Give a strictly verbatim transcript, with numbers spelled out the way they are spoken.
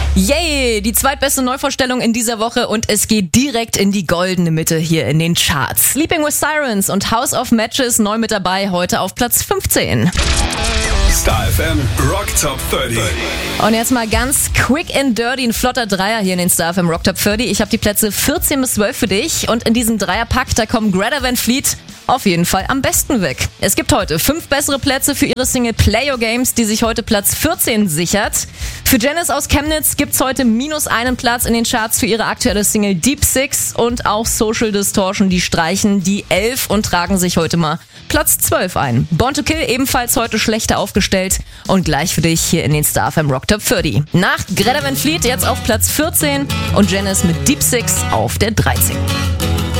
Yay, die zweitbeste Neuvorstellung in dieser Woche und es geht direkt in die goldene Mitte hier in den Charts. Sleeping with Sirens und House of Matches neu mit dabei, heute auf Platz fünfzehn. Star F M Rock Top dreißig. Und jetzt mal ganz quick and dirty, ein flotter Dreier hier in den Star F M Rock Top dreißig. Ich habe die Plätze vierzehn bis zwölf für dich und in diesem Dreierpack, da kommen Greta Van Fleet auf jeden Fall am besten weg. Es gibt heute fünf bessere Plätze für ihre Single Play Your Games, die sich heute Platz vierzehn sichert. Für Janice aus Chemnitz gibt's heute minus einen Platz in den Charts für ihre aktuelle Single Deep Six und auch Social Distortion, die streichen die elf und tragen sich heute mal Platz zwölf ein. Born to Kill ebenfalls heute schlechter aufgestellt und gleich für dich hier in den Star F M Rock Top dreißig. Nach Greta Van Fleet jetzt auf Platz vierzehn und Janice mit Deep Six auf der dreizehn.